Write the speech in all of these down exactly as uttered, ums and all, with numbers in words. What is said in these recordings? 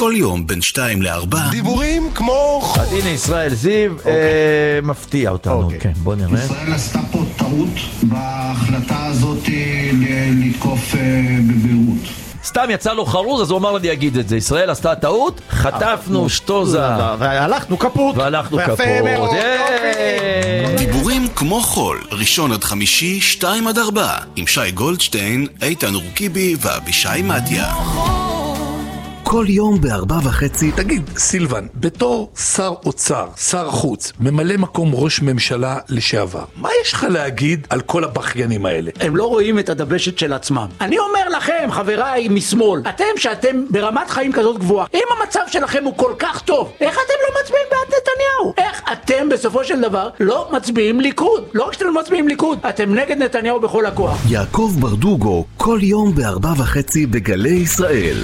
כל יום בין שתיים לארבע. דיבורים כמו חול. אז הנה ישראל זיו מפתיע אותנו. כן, בוא נראה. ישראל עשתה פה טעות בהחלטה הזאת לתקוף בביירות. סתם יצא לו חרוז, אז הוא אמר לי אגיד את זה. ישראל עשתה טעות, חטפנו שטוזה והלכנו כפות והלכנו כפות. דיבורים כמו חול, ראשון עד חמישי, שתיים עד ארבע, עם שי גולדשטיין, איתן רוקיבי ואבישי מתיה. כל יום בארבע וחצי. תגיד, סילבן, בתור שר אוצר, שר חוץ, ממלא מקום ראש ממשלה לשעבר, מה יש לך להגיד על כל הבחיינים האלה? הם לא רואים את הדבשת של עצמם. אני אומר לכם, חבריי משמאל, אתם שאתם ברמת חיים כזאת גבוהה, אם המצב שלכם הוא כל כך טוב, איך אתם לא מצביעים בעד נתניהו? איך אתם בסופו של דבר לא מצביעים ליכוד? לא רק שאתם לא מצביעים ליכוד, אתם נגד נתניהו בכל הכוח. יעקב ברדוגו, כל יום בארבע וחצי בגלי ישראל.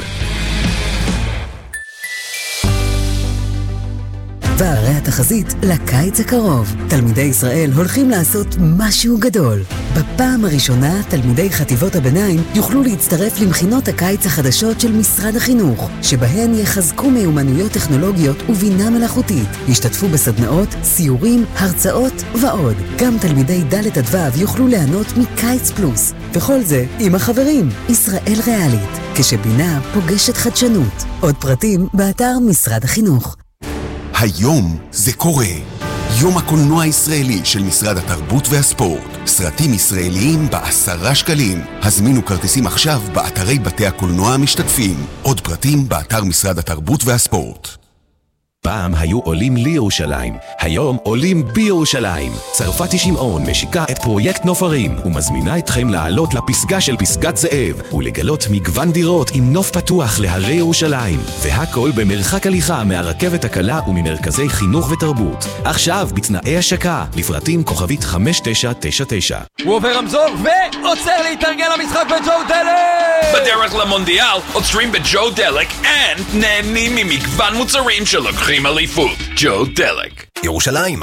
והרי התחזית לקיץ הקרוב. תלמידי ישראל הולכים לעשות משהו גדול. בפעם הראשונה, תלמידי חטיבות הביניים יוכלו להצטרף למכינות הקיץ החדשות של משרד החינוך, שבהן יחזקו מיומנויות טכנולוגיות ובינה מלאכותית. ישתתפו בסדנאות, סיורים, הרצאות ועוד. גם תלמידי ד' עד ו' יוכלו ליהנות מקיץ פלוס. וכל זה עם החברים. ישראל ריאלית, כשבינה פוגשת חדשנות. עוד פרטים באתר משרד החינוך. היום זה קורה. יום הקולנוע הישראלי של משרד התרבות והספורט. סרטים ישראליים בעשרה שקלים. הזמינו כרטיסים עכשיו באתרי בתי הקולנוע המשתתפים. עוד פרטים באתר משרד התרבות והספורט. פעם היו עולים לירושלים, היום עולים בירושלים. צרפתי שמעון משיקה את פרויקט נופרים ומזמינה אתכם לעלות לפסגה של פסגת זאב ולגלות מגוון דירות עם נוף פתוח להרי ירושלים, והכל במרחק הליכה מהרכבת הקלה וממרכזי חינוך ותרבות. עכשיו בתנאי השקה, לפרטים כוכבית חמש תשע תשע תשע. הוא עובר רמזור ועוצר להתארגן למשחק בג'ו דלק. בדרך למונדיאל עוצרים בג'ו דלק and נהנים ממגוון מוצרים שלוקחים אליפות. ג'ו דלק. ירושלים,